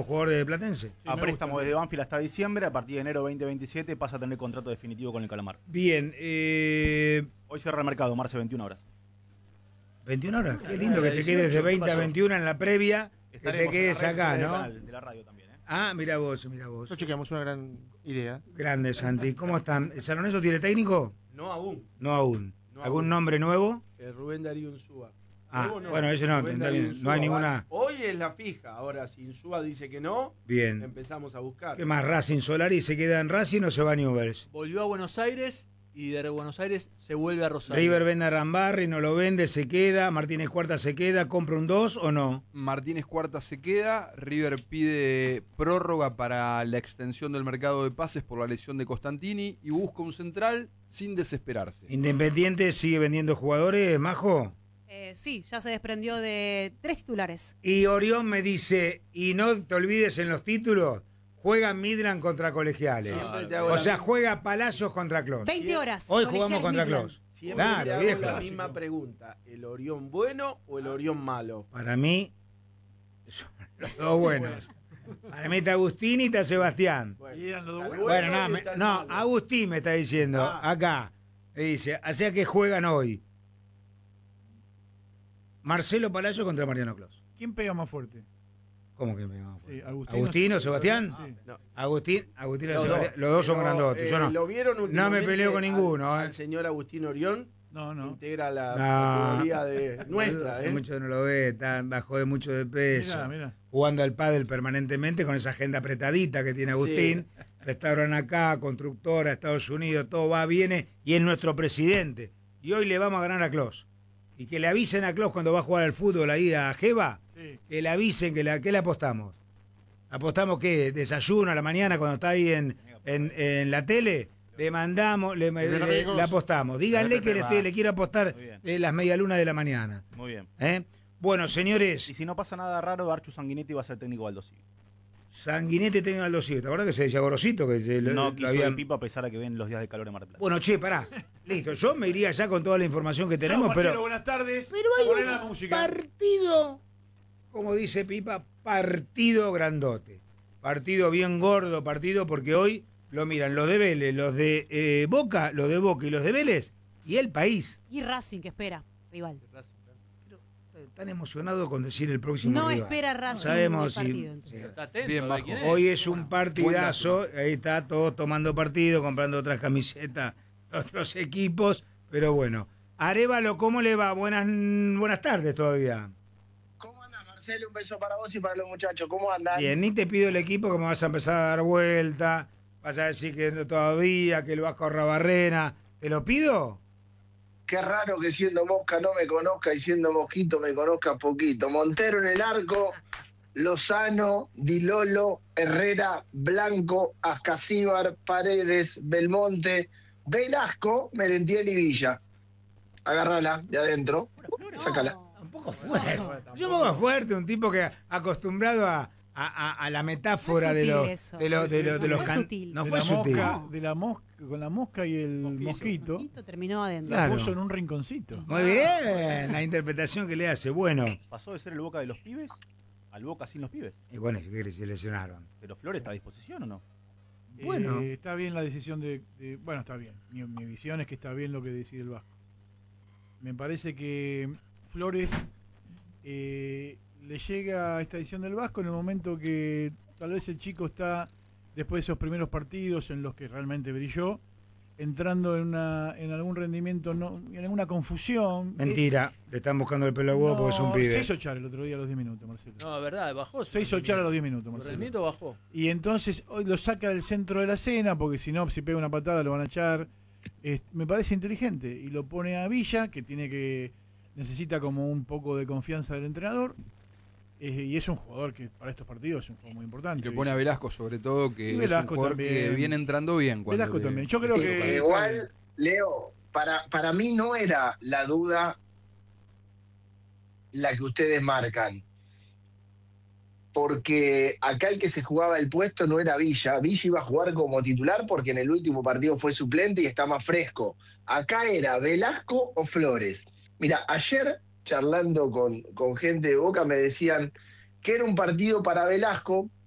jugador de Platense. Sí, A me préstamo gusta. desde Banfield hasta diciembre, a partir de enero 2027 pasa a tener contrato definitivo con el Calamar. Bien, Hoy cierra el mercado, marzo 21 horas. 21 horas. Qué lindo que te 18, quedes de ¿qué 20 a pasó? 21 en la previa, que te Estaremos en quedes las redes acá, sociales ¿no? de la radio también, ¿eh? Ah, mira vos. Nosotros chequeamos una gran idea. Grande, Santi. ¿Cómo están? ¿El San Lorenzo tiene técnico? No aún. No aún. No ¿Algún aún. nombre nuevo? Rubén Darío Insúa. Ah, Nuevo no. bueno, ese no, Rubén está Darío bien. No Insúa hay va. ninguna. Hoy es la fija. Ahora, si Insúa dice que no, Bien. empezamos a buscar. ¿Qué más? Racing Solari se queda en Racing o se va a Newell's. Volvió a Buenos Aires y de Buenos Aires se vuelve a Rosario. River vende a Rambarri, no lo vende, se queda. Martínez Cuarta se queda, compra un 2 o no. Martínez Cuarta se queda, River pide prórroga para la extensión del mercado de pases por la lesión de Costantini y busca un central sin desesperarse. Independiente sigue vendiendo jugadores, Majo. Sí, ya se desprendió de 3 titulares. Y Orión me dice, y no te olvides en los títulos, juega Midland contra Colegiales. Siempre te hago O la sea, misma- juega Palacios contra Clos. 20 horas. Hoy Colegiales jugamos contra Midland. Clos. Siempre te Claro, hago viejo. la misma pregunta. ¿El Orión bueno o el Orión malo? Para mí, son los dos buenos. Para mí está Agustín y está Sebastián. Y eran los dos Está buenos. Bueno, y no, está el no, malo. Agustín me está diciendo, Ah. acá, me dice, o sea que juegan hoy. Marcelo Palacio contra Mariano Clos. ¿Quién pega más fuerte? ¿Cómo que me va? Sí, ¿Agustín o Sebastián? Sí. No. Agustín o Los Sebastián. dos. Los dos son Pero, grandotes. Yo no. ¿Lo vieron No me últimamente peleo con ninguno. Al señor Agustín Orión No, no. integra la No. categoría de nuestra, Hace ¿eh? mucho no lo ve, bajó de mucho de peso. Mirá, mirá. Jugando al pádel permanentemente con esa agenda apretadita que tiene Agustín. Restauran acá, constructora, Estados Unidos, todo va, viene y es nuestro presidente. Y hoy le vamos a ganar a Clos. Y que le avisen a Clos cuando va a jugar al fútbol ahí a Jeva, Sí. que le avisen que le apostamos. ¿Apostamos qué? ¿Desayuno a la mañana cuando está ahí en la tele? Le mandamos, le apostamos. Díganle que le quiero apostar Muy bien. las medialunas de la mañana. Muy bien. ¿Eh? Bueno, señores, Y si no pasa nada raro, Archu Sanguinetti va a ser técnico de Aldo Civi. Sanguinete tenía Aldo Civi. ¿Te acuerdas que se decía Gorosito? Que No quiso el Pipa a pesar de que ven los días de calor en Mar del Plata. Bueno, che, pará. Listo, yo me iría ya con toda la información que tenemos, Chao, Marcelo, pero buenas tardes. pero Poné hay la un música. partido, como dice Pipa, partido grandote. Partido bien gordo, partido porque hoy lo miran los de Vélez, los de Boca, los de Boca y los de Vélez y el país. Y Racing, que espera, rival. Están emocionados con decir el próximo No rival. espera Racing Sabemos el si- partido, entonces. Está atento Bien, a ver Majo. quién es. Hoy es un partidazo, ahí está todos tomando partido, comprando otras camisetas, otros equipos, pero bueno. Arévalo, ¿cómo le va? Buenas tardes todavía. ¿Cómo andas, Marcelo? Un beso para vos y para los muchachos. ¿Cómo andan? Bien, ni te pido el equipo que me vas a empezar a dar vuelta, vas a decir que no todavía, que el Vasco Arrabarrena, ¿te lo pido? Qué raro que siendo Mosca no me conozca y siendo Mosquito me conozca poquito. Montero en el arco, Lozano, Di Lolo, Herrera, Blanco, Ascasíbar, Paredes, Belmonte, Velasco, Merentiel y Villa. Agárrala de adentro, sácala. Un poco fuerte. Yo un poco fuerte, un tipo que acostumbrado a la metáfora No es de sutil los eso. de los No fue can- sutil. No De fue la sutil. mosca, de la mosca, con la mosca y el mosquito, Mosquito terminó adentro. Claro. puso en un rinconcito. Muy bien, la interpretación que le hace. Bueno, Pasó de ser el Boca de los pibes al Boca sin los pibes. y bueno, si quieres, se lesionaron. Pero Flores está a disposición o no. Bueno. Está bien la decisión bueno, está bien. Mi visión es que está bien lo que decide el Vasco. Me parece que Flores le llega a esta edición del Vasco en el momento que tal vez el chico está, después de esos primeros partidos en los que realmente brilló, entrando en algún rendimiento, en alguna confusión. Mentira, le están buscando el pelo a huevo porque es un pibe. Se hizo echar el otro día a los 10 minutos, Marcelo. No, es verdad, bajó. Se hizo echar a los 10 minutos, El Marcelo. rendimiento bajó. Y entonces hoy lo saca del centro de la escena, porque si no, si pega una patada lo van a echar. Me parece inteligente. Y lo pone a Villa, que necesita como un poco de confianza del entrenador. Y es un jugador que para estos partidos es un jugador muy importante. Que pone a Velasco sobre todo, que Y es Velasco un jugador también. que viene entrando bien. cuando Velasco le- también. Yo creo que... Igual, Leo, para mí no era la duda la que ustedes marcan. Porque acá el que se jugaba el puesto no era Villa. Villa iba a jugar como titular porque en el último partido fue suplente y está más fresco. Acá era Velasco o Flores. Mira, ayer charlando con gente de Boca me decían que era un partido para Velasco